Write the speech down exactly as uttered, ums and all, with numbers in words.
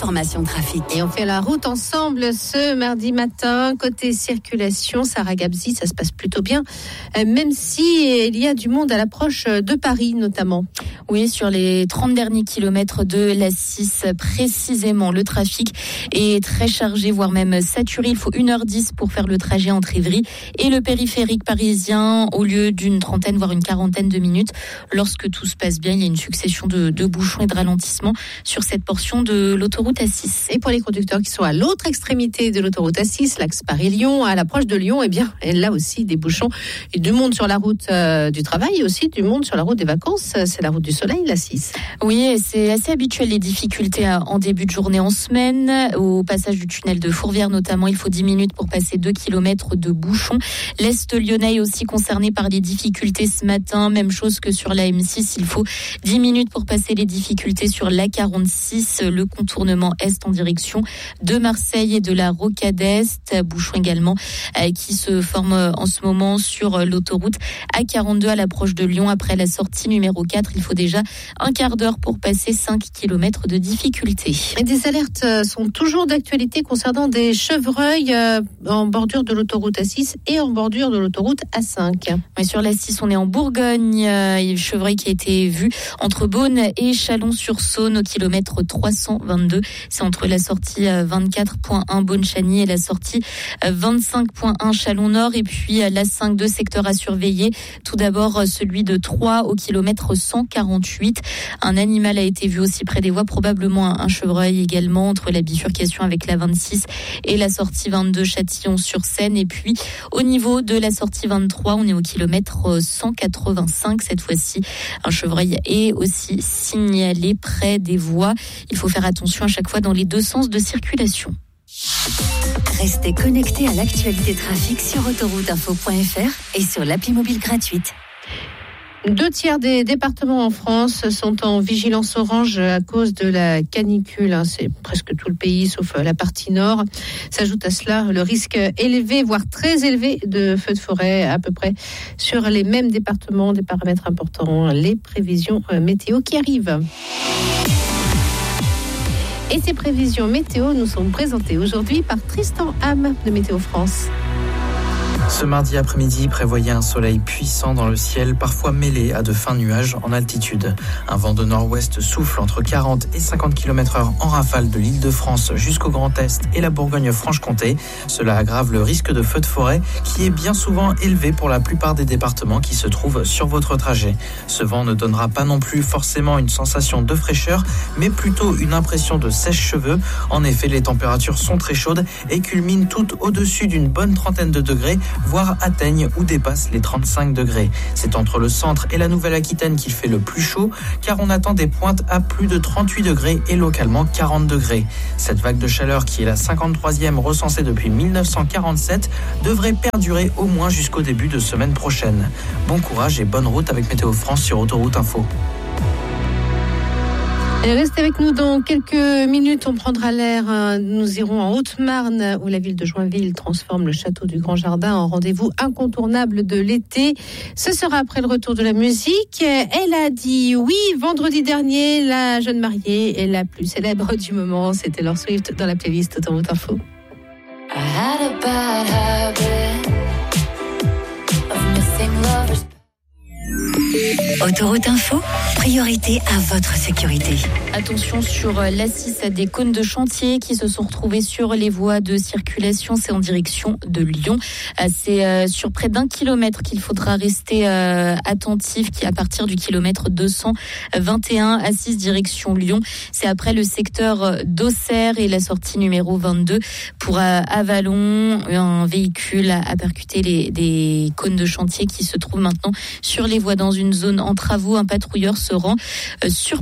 l'information trafic. Et on fait la route ensemble ce mardi matin. Côté circulation, Sarah Gabzi, ça se passe plutôt bien, même si il y a du monde à l'approche de Paris notamment. Oui, sur les trente derniers kilomètres de l'A six précisément, le trafic est très chargé, voire même saturé. Il faut une heure dix pour faire le trajet entre Ivry et le périphérique parisien, au lieu d'une trentaine, voire une quarantaine de minutes. Lorsque tout se passe bien, il y a une succession de, de bouchons et de ralentissements sur cette portion de l'autoroute A six. Et pour les conducteurs qui sont à l'autre extrémité de l'autoroute A six, l'axe Paris-Lyon, à l'approche de Lyon, eh bien, là aussi des bouchons et du monde sur la route euh, du travail et aussi du monde sur la route des vacances. C'est la route du soleil, l'A six. Oui, c'est assez habituel les difficultés en début de journée, en semaine. Au passage du tunnel de Fourvière notamment, il faut dix minutes pour passer deux kilomètres de bouchons. L'Est lyonnais est aussi concerné par les difficultés ce matin. Même chose que sur la M six, il faut dix minutes pour passer les difficultés sur l'A quarante-six, le contournement Est en direction de Marseille et de la Rocade Est. Bouchons également qui se forment en ce moment sur l'autoroute A quarante-deux à l'approche de Lyon. Après la sortie numéro quatre, il faut déjà un quart d'heure pour passer cinq kilomètres de difficultés. Et des alertes sont toujours d'actualité concernant des chevreuils en bordure de l'autoroute A six et en bordure de l'autoroute A cinq. Ouais, sur l'A six, on est en Bourgogne. Le chevreuil qui a été vu entre Beaune et Chalon-sur-Saône au kilomètre trois cent vingt-deux. C'est entre la sortie vingt-quatre point un Beaune-Chagny et la sortie vingt-cinq point un Chalon-Nord. Et puis l'A cinq, deux secteurs à surveiller. Tout d'abord, celui de Troyes au kilomètre cent quarante-huit. Un animal a été vu aussi près des voies, probablement un chevreuil également, entre la bifurcation avec la vingt-six et la sortie vingt-deux Châtillon-sur-Seine. Et puis, au niveau de la sortie vingt-trois, on est au kilomètre cent quatre-vingt-cinq. Cette fois-ci, un chevreuil est aussi signalé près des voies. Il faut faire attention à chaque fois dans les deux sens de circulation. Restez connectés à l'actualité trafic sur autoroute info point f r et sur l'appli mobile gratuite. Deux tiers des départements en France sont en vigilance orange à cause de la canicule. C'est presque tout le pays, sauf la partie nord. S'ajoute à cela le risque élevé, voire très élevé, de feux de forêt, à peu près sur les mêmes départements. Des paramètres importants, les prévisions météo qui arrivent. Et ces prévisions météo nous sont présentées aujourd'hui par Tristan Ham de Météo France. Ce mardi après-midi, prévoyez un soleil puissant dans le ciel, parfois mêlé à de fins nuages en altitude. Un vent de nord-ouest souffle entre quarante et cinquante kilomètres heure en rafale de l'Île-de-France jusqu'au Grand Est et la Bourgogne-Franche-Comté. Cela aggrave le risque de feu de forêt qui est bien souvent élevé pour la plupart des départements qui se trouvent sur votre trajet. Ce vent ne donnera pas non plus forcément une sensation de fraîcheur, mais plutôt une impression de sèche-cheveux. En effet, les températures sont très chaudes et culminent toutes au-dessus d'une bonne trentaine de degrés, voire atteignent ou dépassent les trente-cinq degrés. C'est entre le centre et la Nouvelle-Aquitaine qu'il fait le plus chaud, car on attend des pointes à plus de trente-huit degrés et localement quarante degrés. Cette vague de chaleur, qui est la cinquante-troisième recensée depuis mille neuf cent quarante-sept, devrait perdurer au moins jusqu'au début de semaine prochaine. Bon courage et bonne route avec Météo France sur Autoroute Info. Et restez avec nous dans quelques minutes, on prendra l'air. Nous irons en Haute-Marne où la ville de Joinville transforme le château du Grand Jardin en rendez-vous incontournable de l'été. Ce sera après le retour de la musique. Elle a dit oui vendredi dernier, la jeune mariée est la plus célèbre du moment. C'était Taylor Swift dans la playlist Autoroute Info. I had a bad habit of missing lovers. Autoroute Info, priorité à votre sécurité. Attention sur l'A six, des cônes de chantier qui se sont retrouvés sur les voies de circulation. C'est en direction de Lyon. C'est sur près d'un kilomètre qu'il faudra rester attentif, qui à partir du kilomètre deux cent vingt et un, A six direction Lyon. C'est après le secteur d'Auxerre et la sortie numéro vingt-deux. Pour Avalon, un véhicule a percuté les, des cônes de chantier qui se trouvent maintenant sur les voies dans une zone en travaux. Un patrouilleur se rend sur